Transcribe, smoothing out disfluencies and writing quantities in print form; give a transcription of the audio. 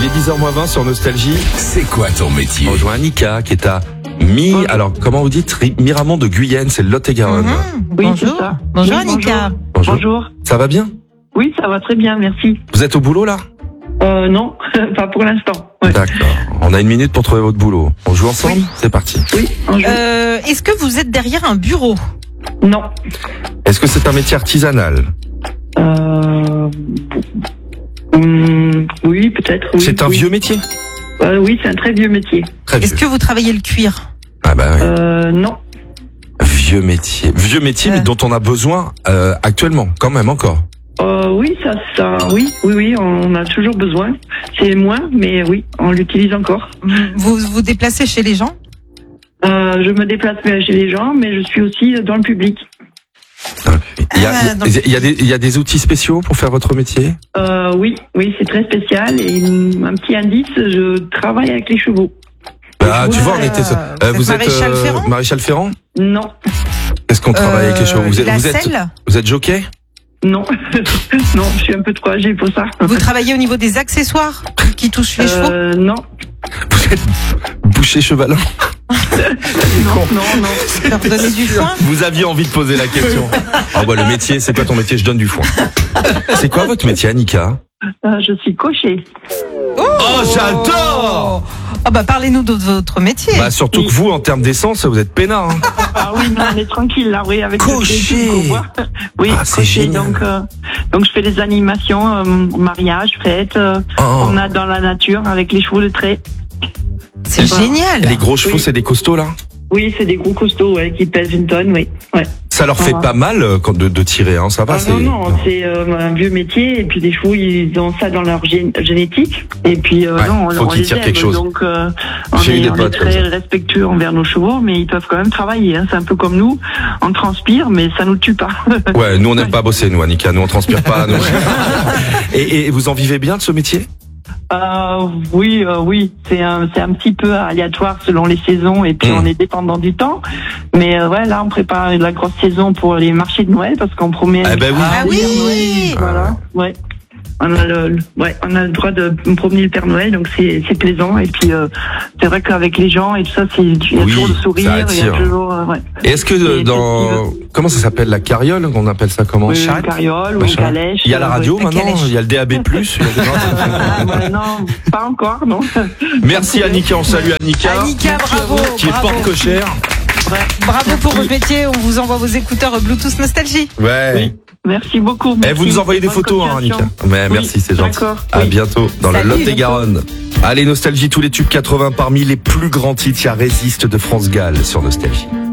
est 10h20 sur Nostalgie. C'est quoi ton métier? On rejoint Annika qui est à alors comment vous dites, Miramont de Guyenne, c'est le Lot-et-Garonne. Oui, Bonjour. c'est ça. Bonjour Oui, Annika. Bonjour. Ça va bien? Oui, ça va très bien, merci. Vous êtes au boulot là? Non, pas pour l'instant. Ouais. D'accord. On a une minute pour trouver votre boulot. On joue ensemble? Oui. C'est parti. Oui, un jour. Est-ce que vous êtes derrière un bureau? Non. Est-ce que c'est un métier artisanal? Oui, peut-être. Oui, C'est un oui. vieux métier? Oui, c'est un très vieux métier. Très Est-ce vieux. que vous travaillez le cuir? Ah bah oui. Non. Vieux métier. Vieux métier, mais dont on a besoin actuellement, quand même encore. Oui, oui, on a toujours besoin. C'est moins, mais oui, on l'utilise encore. Vous vous déplacez chez les gens? Je me déplace chez les gens, mais je suis aussi dans le public. Il y a des outils spéciaux pour faire votre métier? Oui, c'est très spécial. Et un petit indice, je travaille avec les chevaux. Ah, tu vois, on était. Vous êtes Maréchal Ferrand? Maréchal Ferrand? Non, Qu'est-ce qu'on travaille avec les chevaux? La Vous êtes jockey? non, non, je suis un peu trop âgée pour ça. Vous travaillez au niveau des accessoires qui touchent les chevaux? Non, Vous êtes boucher chevalant? non. Leur donner du foin? Vous aviez envie de poser la question. Ah bah le métier, c'est quoi ton métier? Je donne du foin. C'est quoi votre métier, Annika? Je suis cocher. Oh, j'adore! Ah bah parlez-nous de votre métier. Bah surtout que vous, en termes d'essence, vous êtes peinard. Hein. Ah oui, non, on est tranquille là, oui, avec Cocher. le qu'on voit. Oui, Ah, c'est cocher. génial. Donc je fais des animations, mariage, fête, on a dans la nature avec les chevaux de trait. C'est génial. Les gros chevaux, Oui. c'est des costauds là? Oui, c'est des gros costauds, ouais, qui pèsent une tonne, oui. Ouais. Ça leur fait pas mal de tirer, hein, ça va? Non, c'est un vieux métier, et puis les chevaux, ils ont ça dans leur génétique, et puis non, faut on qu'ils les tirent aime, quelque chose. donc on J'ai eu des est potes comme très ça. respectueux envers nos chevaux, mais ils peuvent quand même travailler, hein. C'est un peu comme nous, on transpire, mais ça nous tue pas. Ouais, nous on n'aime pas bosser, nous, Annika, nous on transpire pas. Nous. Et vous en vivez bien de ce métier? Oui, c'est un petit peu aléatoire selon les saisons, et puis on est dépendant du temps, mais ouais, là on prépare la grosse saison pour les marchés de Noël, parce qu'on promet. Ah ben oui. Ah oui. Voilà, ouais. On a le droit de promener le Père Noël, donc c'est plaisant, et puis c'est vrai qu'avec les gens et tout ça, il y a Oui, toujours le sourire, ça il y a attire. toujours ouais. Et est-ce que Et comment ça s'appelle, la carriole, on appelle ça comment? Oui, une carriole ou une Machin. calèche. Il y a la radio ouais. maintenant, calèche. il y a le DAB+. il y a des- Ouais, non, pas encore, non. Merci Annika, on salue Annika. Annika, bravo. Qui est bravo. porte-cochère. Bravo pour votre métier. On vous envoie vos écouteurs Bluetooth Nostalgie. Ouais. Oui. Merci beaucoup. Et vous merci. nous envoyez des Bonne photos, hein, continuation. Annika. Mais Oui, merci, c'est gentil. d'accord, À oui. bientôt dans le Salut, Lot-et-Garonne. Allez, Nostalgie, tous les tubes 80 parmi les plus grands titres. Il y a Résiste de France Gall sur Nostalgie.